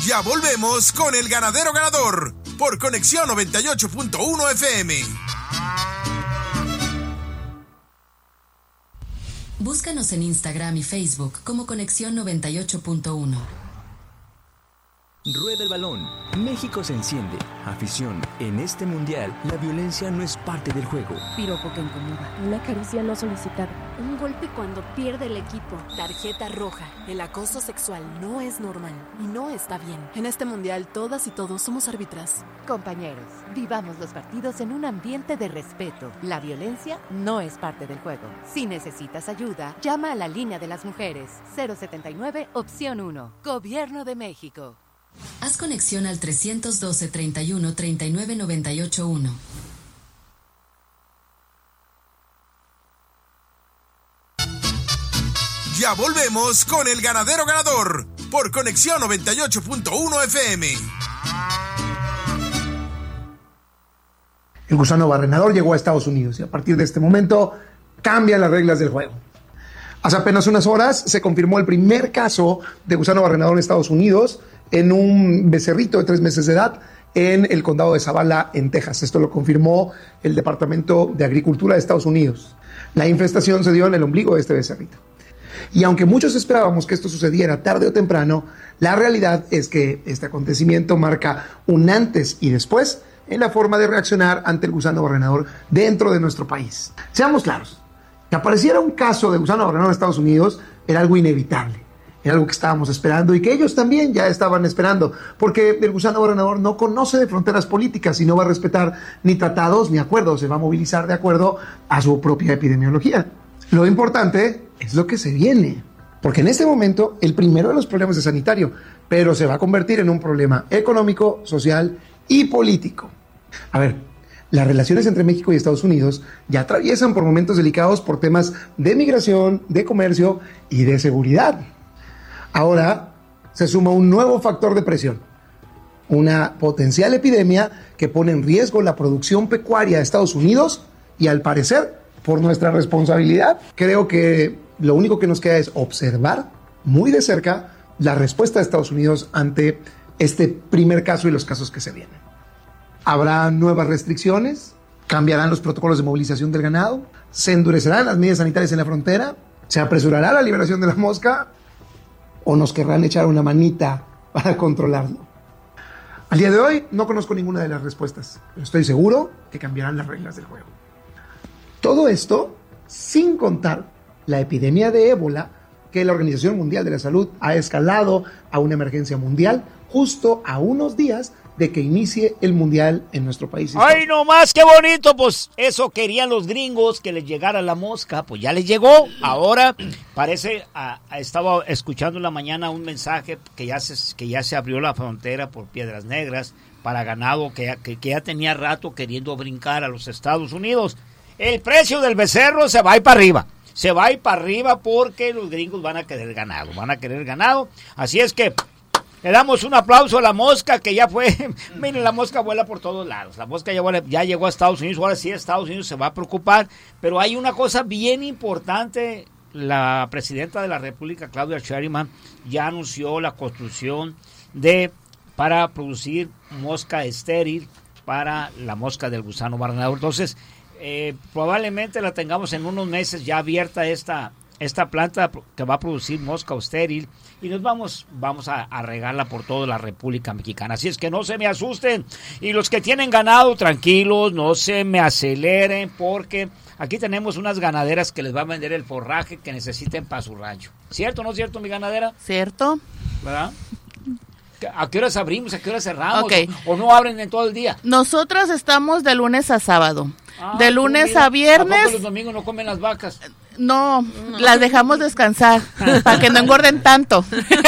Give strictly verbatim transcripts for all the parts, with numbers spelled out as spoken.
Ya volvemos con El Ganadero Ganador por Conexión noventa y ocho punto uno F M. Búscanos en Instagram y Facebook como Conexión noventa y ocho punto uno. Rueda el balón. México se enciende. Afición. En este mundial, la violencia no es parte del juego. Piropo que incomoda. Una caricia no solicitada. Un golpe cuando pierde el equipo. Tarjeta roja. El acoso sexual no es normal y no está bien. En este mundial, todas y todos somos árbitras. Compañeros, vivamos los partidos en un ambiente de respeto. La violencia no es parte del juego. Si necesitas ayuda, llama a la línea de las mujeres. cero setenta y nueve, opción uno. Gobierno de México. Haz conexión al trescientos doce, treinta y uno, treinta y nueve, noventa y ocho uno. Ya volvemos con El Ganadero Ganador por Conexión noventa y ocho punto uno F M. El gusano barrenador llegó a Estados Unidos y a partir de este momento cambian las reglas del juego. Hace apenas unas horas se confirmó el primer caso de gusano barrenador en Estados Unidos en un becerrito de tres meses de edad en el condado de Zavala, en Texas. Esto lo confirmó el Departamento de Agricultura de Estados Unidos. La infestación se dio en el ombligo de este becerrito. Y aunque muchos esperábamos que esto sucediera tarde o temprano, la realidad es que este acontecimiento marca un antes y después en la forma de reaccionar ante el gusano barrenador dentro de nuestro país. Seamos claros, que apareciera un caso de gusano barrenador en Estados Unidos era algo inevitable. Era algo que estábamos esperando y que ellos también ya estaban esperando, porque el gusano barrenador no conoce de fronteras políticas y no va a respetar ni tratados ni acuerdos, se va a movilizar de acuerdo a su propia epidemiología. Lo importante es lo que se viene, porque en este momento el primero de los problemas es sanitario, pero se va a convertir en un problema económico, social y político. A ver, las relaciones entre México y Estados Unidos ya atraviesan por momentos delicados por temas de migración, de comercio y de seguridad. Ahora se suma un nuevo factor de presión, una potencial epidemia que pone en riesgo la producción pecuaria de Estados Unidos y, al parecer, por nuestra responsabilidad. Creo que lo único que nos queda es observar muy de cerca la respuesta de Estados Unidos ante este primer caso y los casos que se vienen. ¿Habrá nuevas restricciones? ¿Cambiarán los protocolos de movilización del ganado? ¿Se endurecerán las medidas sanitarias en la frontera? ¿Se apresurará la liberación de la mosca? ¿O nos querrán echar una manita para controlarlo? Al día de hoy no conozco ninguna de las respuestas, pero estoy seguro que cambiarán las reglas del juego. Todo esto sin contar la epidemia de ébola que la Organización Mundial de la Salud ha escalado a una emergencia mundial justo a unos días de que inicie el mundial en nuestro país. ¡Ay, no más! ¡Qué bonito! Pues eso querían los gringos, que les llegara la mosca. Pues ya les llegó. Ahora parece, a, a, estaba escuchando en la mañana un mensaje que ya se, que ya se abrió la frontera por Piedras Negras para ganado que, que, que ya tenía rato queriendo brincar a los Estados Unidos. El precio del becerro se va a ir para arriba. Se va a ir para arriba porque los gringos van a querer ganado. Van a querer ganado. Así es que le damos un aplauso a la mosca que ya fue. Miren, la mosca vuela por todos lados. La mosca ya, vuela, ya llegó a Estados Unidos. Ahora sí, Estados Unidos se va a preocupar. Pero hay una cosa bien importante. La presidenta de la República, Claudia Sheinbaum, ya anunció la construcción de para producir mosca estéril para la mosca del gusano barrenador. Entonces, eh, probablemente la tengamos en unos meses ya abierta esta esta planta que va a producir mosca estéril y nos vamos vamos a, a regarla por toda la República Mexicana. Así es que no se me asusten y los que tienen ganado, tranquilos, no se me aceleren porque aquí tenemos unas ganaderas que les va a vender el forraje que necesiten para su rancho. ¿Cierto o no es cierto, mi ganadera? Cierto. ¿Verdad? ¿A qué horas abrimos? ¿A qué horas cerramos? Okay. ¿O no abren en todo el día? Nosotros estamos de lunes a sábado. Ah, de lunes mira, a viernes. ¿A poco los domingos no comen las vacas? No, no, las dejamos descansar para que no engorden tanto.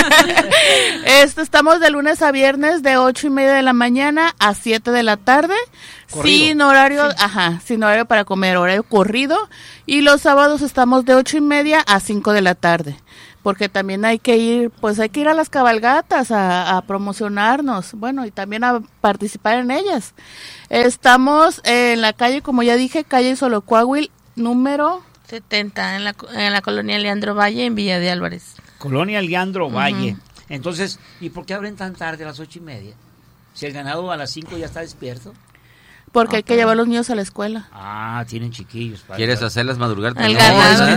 Este, estamos de lunes a viernes de ocho y media de la mañana a siete de la tarde, corrido. sin horario, sí. ajá, sin horario para comer, horario corrido. Y los sábados estamos de ocho y media a cinco de la tarde. Porque también hay que ir, pues hay que ir a las cabalgatas a, a promocionarnos, bueno, y también a participar en ellas. Estamos en la calle, como ya dije, calle Solocuahuil, número setenta, en la, en la colonia Leandro Valle, en Villa de Álvarez. Colonia Leandro Valle. Uh-huh. Entonces, ¿y por qué abren tan tarde a las ocho y media? Si el ganado a las cinco ya está despierto. Porque hay que llevar a los niños a la escuela. Ah, tienen chiquillos. Padre. ¿Quieres hacerlas madrugar? El ganado.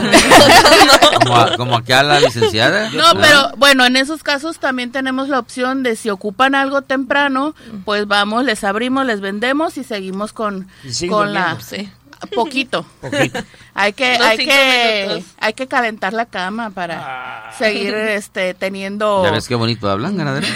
Como, a, como acá la licenciada. No, pero bueno, en esos casos también tenemos la opción de si ocupan algo temprano, pues vamos, les abrimos, les vendemos y seguimos con, y con la... Sí. Poquito. Poquito. hay que hay que hay que calentar la cama para ah. seguir este teniendo. Ya ves qué bonito hablan, ganadero.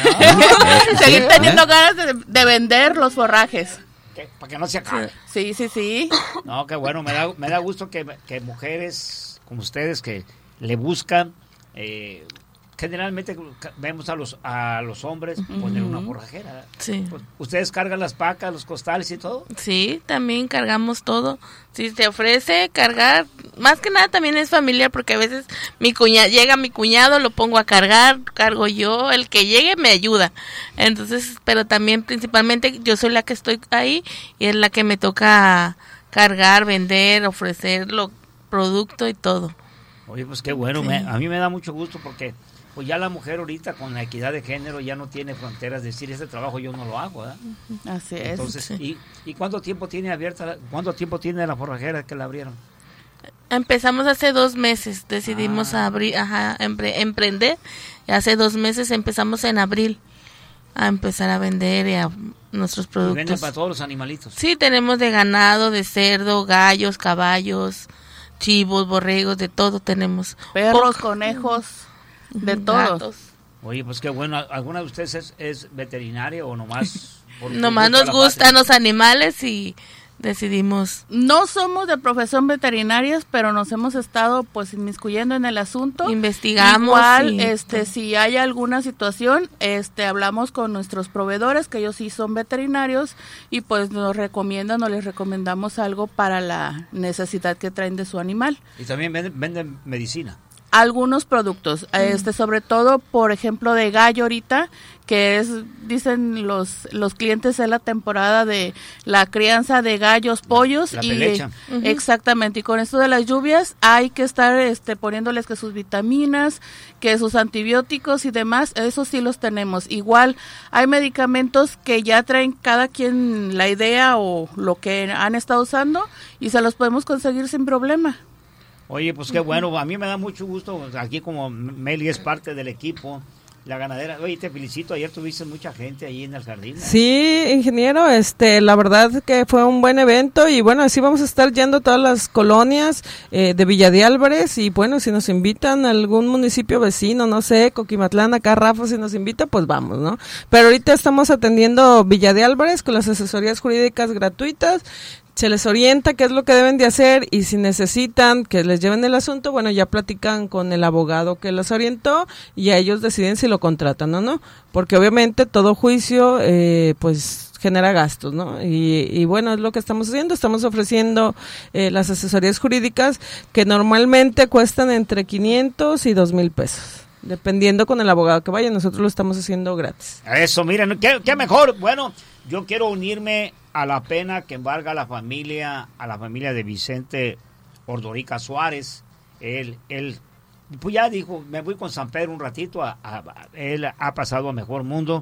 No. seguir ¿Sí? teniendo ¿Eh? ganas de, de vender los forrajes. Para que no se acabe. Sí, sí, sí. No, qué bueno, me da, me da gusto que, que mujeres como ustedes que le buscan, eh, generalmente vemos a los a los hombres uh-huh. poner una forrajera. Sí. Pues, ¿ustedes cargan las pacas, los costales y todo? Sí, también cargamos todo. Si te ofrece cargar, más que nada también es familiar, porque a veces mi cuñado, llega mi cuñado, lo pongo a cargar, cargo yo, el que llegue me ayuda. Entonces, pero también principalmente yo soy la que estoy ahí y es la que me toca cargar, vender, ofrecer los productos y todo. Oye, pues qué bueno, Sí. me, a mí me da mucho gusto porque pues ya la mujer ahorita con la equidad de género ya no tiene fronteras, decir ese trabajo yo no lo hago, ¿verdad? Así es. Entonces, sí. ¿y, ¿y cuánto tiempo tiene abierta, la, cuánto tiempo tiene la forrajera que la abrieron? Empezamos hace dos meses, decidimos Ah. abrir, ajá, empre, emprender, y hace dos meses empezamos en abril a empezar a vender y a nuestros Y productos. venden para todos los animalitos. Sí, tenemos de ganado, de cerdo, gallos, caballos, chivos, borregos, de todo tenemos. Perros, Poc- conejos, de Ujú, todos. gatos. Oye, pues qué bueno. ¿Alguna de ustedes es, es veterinaria o nomás? por- Nomás por nos la gustan patria? los animales y decidimos. No somos de profesión veterinarias, pero nos hemos estado pues inmiscuyendo en el asunto. Investigamos Igual, y- este, si hay alguna situación, este, hablamos con nuestros proveedores, que ellos sí son veterinarios, y pues nos recomiendan o les recomendamos algo para la necesidad que traen de su animal. Y también venden, venden medicina. Algunos productos, este, sobre todo, por ejemplo, de gallo ahorita, que es, dicen los los clientes, es la temporada de la crianza de gallos, pollos La y pelecha. uh-huh. Exactamente, y con esto de las lluvias hay que estar este poniéndoles que sus vitaminas, que sus antibióticos y demás, eso sí los tenemos. Igual hay medicamentos que ya traen cada quien la idea o lo que han estado usando y se los podemos conseguir sin problema. Oye, pues qué bueno, a mí me da mucho gusto, aquí como Meli es parte del equipo, la ganadera. Oye, te felicito, ayer tuviste mucha gente ahí en el jardín, ¿eh? Sí, ingeniero, este, la verdad que fue un buen evento y bueno, así vamos a estar yendo a todas las colonias eh, de Villa de Álvarez y bueno, si nos invitan a algún municipio vecino, no sé, Coquimatlán, acá Rafa, si nos invita, pues vamos, ¿no? Pero ahorita estamos atendiendo Villa de Álvarez con las asesorías jurídicas gratuitas. Se les orienta qué es lo que deben de hacer y si necesitan que les lleven el asunto, bueno, ya platican con el abogado que los orientó y a ellos deciden si lo contratan o no, porque obviamente todo juicio, eh, pues genera gastos, ¿no? Y, y bueno, es lo que estamos haciendo, estamos ofreciendo eh, las asesorías jurídicas que normalmente cuestan entre quinientos y dos mil pesos. Dependiendo con el abogado que vaya, nosotros lo estamos haciendo gratis. Eso, miren, qué, qué mejor. Bueno, yo quiero unirme a la pena que embarga a la familia, a la familia de Vicente Ordorica Suárez. Él, él, pues ya dijo, me voy con San Pedro un ratito, a, a, a, él ha pasado a mejor mundo.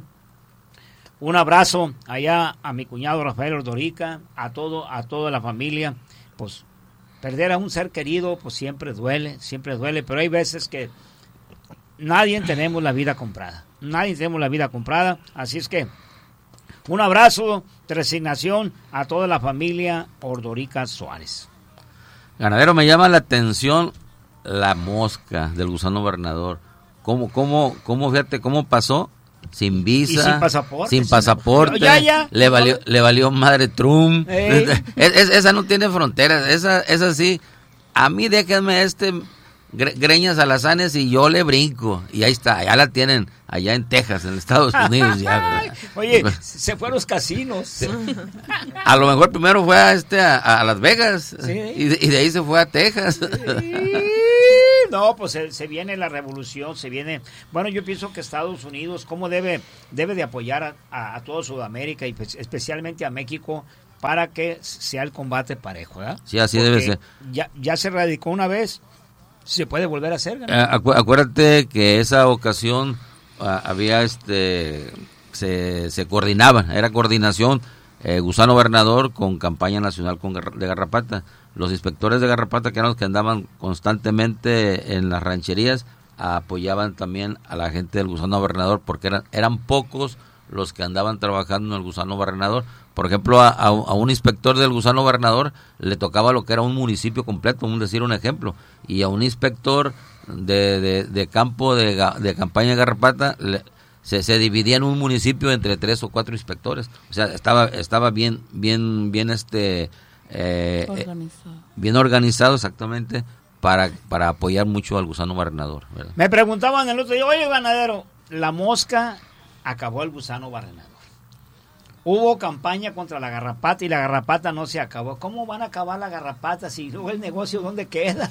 Un abrazo allá a mi cuñado Rafael Ordorica, a todo, a toda la familia. Pues perder a un ser querido, pues siempre duele, siempre duele, pero hay veces que nadie tenemos la vida comprada, nadie tenemos la vida comprada, así es que un abrazo de resignación a toda la familia Ordorica Suárez. Ganadero, me llama la atención la mosca del gusano Bernador. ¿Cómo, cómo, cómo, fíjate, cómo pasó? Sin visa, y sin pasaporte. sin pasaporte, ya, ya, le valió, le valió madre Trump. Ey. Es, es, esa no tiene fronteras, esa, esa sí. A mí déjenme este greñas alazanes y yo le brinco. Y ahí está, allá la tienen, allá en Texas, en Estados Unidos. Ya, oye, se fue a los casinos. Sí. A lo mejor primero fue a, este, a, a Las Vegas, sí. y, de, y de ahí se fue a Texas. Sí. No, pues se, se viene la revolución, se viene... Bueno, yo pienso que Estados Unidos, ¿cómo debe, debe de apoyar a, a, a toda Sudamérica y pues, especialmente a México para que sea el combate parejo, ¿verdad? Sí, así Porque debe ser. Ya, ya se radicó una vez, se puede volver a hacer. Eh, acu- acuérdate que esa ocasión a, había este, se, se coordinaban, era coordinación, eh, Gusano Bernador con campaña nacional con, de garrapata. Los inspectores de garrapata, que eran los que andaban constantemente en las rancherías, apoyaban también a la gente del Gusano Bernador, porque eran, eran pocos los que andaban trabajando en el Gusano Bernador. Por ejemplo, a, a, a un inspector del Gusano Bernador le tocaba lo que era un municipio completo, un decir un ejemplo, y a un inspector de, de, de campo de, de campaña de garrapata le, se, se dividía en un municipio entre tres o cuatro inspectores. O sea, estaba estaba bien bien bien este eh, organizado. Eh, bien organizado exactamente para para apoyar mucho al Gusano Bernador, ¿verdad? Me preguntaban el otro día, oye, ganadero, la mosca acabó el Gusano Bernador. Hubo campaña contra la garrapata y la garrapata no se acabó. ¿Cómo van a acabar la garrapata si luego el negocio dónde queda?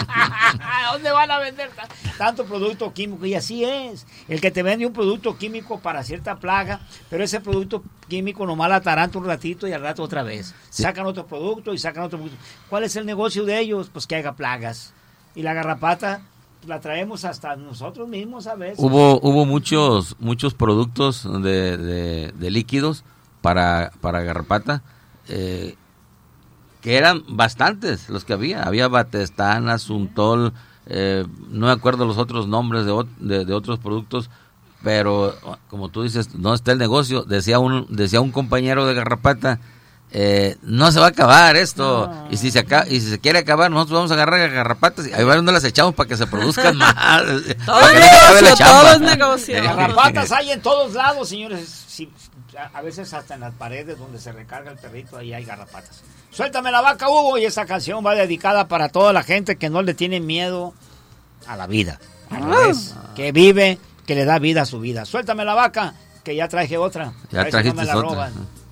¿Dónde van a vender tanto producto químico? Y así es. El que te vende un producto químico para cierta plaga, pero ese producto químico nomás la ataranta un ratito y al rato otra vez. Sí. Sacan otro producto y sacan otro producto. ¿Cuál es el negocio de ellos? Pues que haya plagas. Y la garrapata la traemos hasta nosotros mismos a veces. Hubo hubo muchos muchos productos de, de, de líquidos para para garrapata, eh, que eran bastantes los que había. Había Batestana, Suntol, eh, no me acuerdo los otros nombres de, de, de otros productos, pero como tú dices, no está el negocio. Decía un decía un compañero de garrapata, eh, no se va a acabar esto, no. y si se acaba, y si se quiere acabar, nosotros vamos a agarrar garrapatas y ahí va donde las echamos para que se produzcan más. Todo es negocio, todo es negocio. Garrapatas hay en todos lados, señores. Si, a veces hasta en las paredes donde se recarga el perrito, ahí hay garrapatas. Suéltame la vaca, Hugo, y esa canción va dedicada para toda la gente que no le tiene miedo a la vida, al revés, que vive, que le da vida a su vida. Suéltame la vaca, que ya traje otra. Ya trajiste si no me la otra. roban.